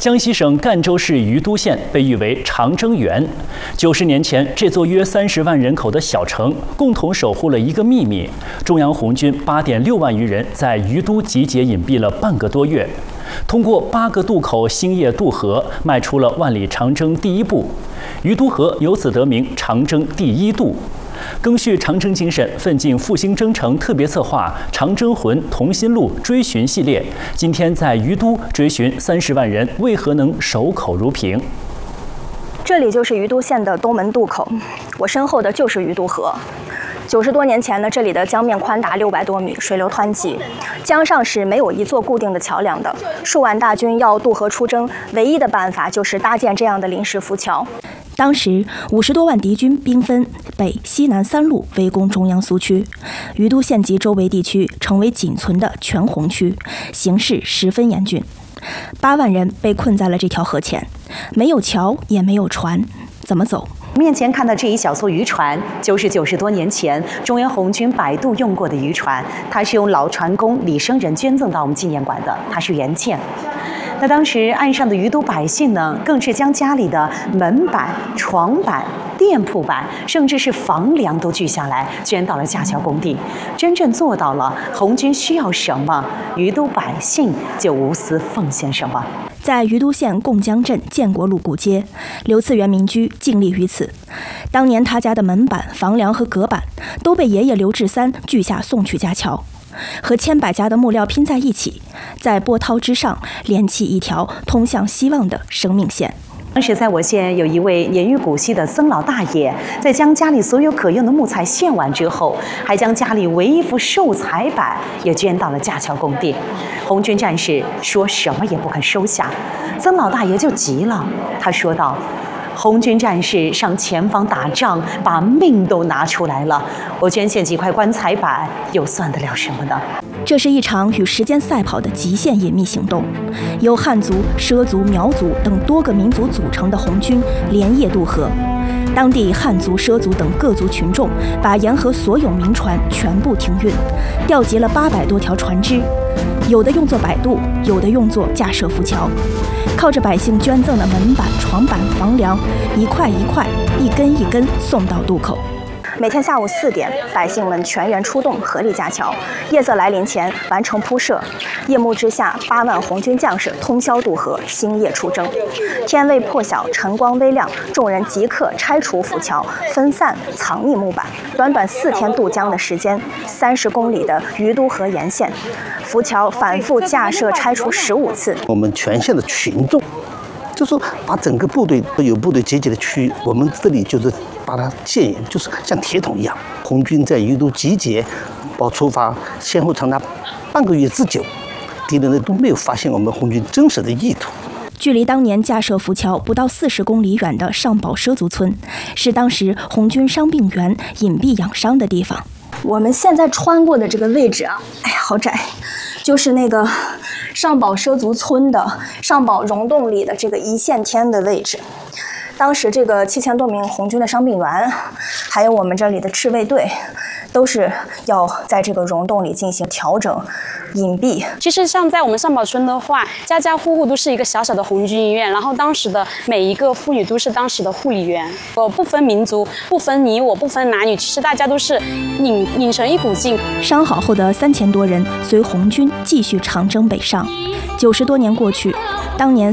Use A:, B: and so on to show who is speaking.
A: 江西省赣州市于都县被誉为长征园。90年前，这座约30万人口的小城共同守护了一个秘密：中央红军8.6万余人在于都集结隐蔽了半个多月，通过8个渡口兴业渡河，迈出了万里长征第一步。于都河由此得名长征第一渡。赓续长征精神，奋进复兴征程特别策划《长征魂同心路》追寻系列，今天在于都追寻30万人为何能守口如瓶。
B: 这里就是于都县的东门渡口，我身后的就是于都河。90多年前呢，这里的江面宽达600多米，水流湍急，江上是没有一座固定的桥梁的。数万大军要渡河出征，唯一的办法就是搭建这样的临时浮桥。
C: 当时50多万敌军兵分北、西南3路围攻中央苏区，于都县及周围地区成为仅存的全红区，形势十分严峻。8万人被困在了这条河前，没有桥也没有船，怎么走？
D: 面前看到这一小艘渔船，就是90多年前中央红军摆渡用过的渔船，它是由老船工李生仁捐赠到我们纪念馆的，它是原件。那当时岸上的于都百姓呢，更是将家里的门板、床板、店铺板，甚至是房梁都锯下来，捐到了架桥工地，真正做到了红军需要什么，于都百姓就无私奉献什么。
C: 在于都县贡江镇建国路古街，刘次元民居尽力于此。当年他家的门板、房梁和隔板都被爷爷刘志三锯下送去架桥，和千百家的木料拼在一起，在波涛之上连起一条通向希望的生命线。
D: 当时在我县有一位年逾古稀的曾老大爷，在将家里所有可用的木材献完之后，还将家里唯一一副寿材板也捐到了架桥工地。红军战士说什么也不肯收下，曾老大爷就急了，他说道：红军战士上前方打仗，把命都拿出来了，我捐献几块棺材板又算得了什么呢？
C: 这是一场与时间赛跑的极限隐秘行动，由汉族、畲族、苗族等多个民族组成的红军连夜渡河。当地汉族、畲族等各族群众把沿河所有民船全部停运，调集了800多条船只，有的用作摆渡，有的用作架设浮桥，靠着百姓捐赠的门板、床板、房梁，一块一块、一根一根送到渡口。
B: 每天下午4点，百姓们全员出动，合力架桥。夜色来临前完成铺设。夜幕之下，8万红军将士通宵渡河，星夜出征。天未破晓，晨光微亮，众人即刻拆除浮桥，分散藏匿木板。短短4天渡江的时间，30公里的于都河沿线，浮桥反复架设拆除15次。
E: 我们全县的群众，就是说把整个部队有部队集结的区域，我们这里就是把它建严，就是像铁桶一样。红军在于都集结，包括出发，先后长达半个月之久，敌人呢都没有发现我们红军真实的意图。
C: 距离当年架设浮桥不到40公里远的上堡畲族村，是当时红军伤病员隐蔽养伤的地方。
B: 我们现在穿过的这个位置啊，哎呀，好窄，就是那个上堡畲族村的上堡溶洞里的这个一线天的位置。当时这个7000多名红军的伤病员，还有我们这里的赤卫队，都是要在这个溶洞里进行调整、隐蔽。
F: 其实像在我们上堡村的话，家家户户都是一个小小的红军医院，然后当时的每一个妇女都是当时的护理员，不分民族，不分你我，不分男女，其实大家都是拧成一股劲。
C: 伤好后的3000多人随红军继续长征北上。90多年过去，当年